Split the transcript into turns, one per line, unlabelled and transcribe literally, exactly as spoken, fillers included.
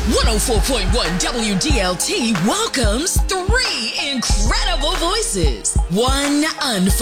one oh four point one W D L T welcomes three incredible voices. One unforgettable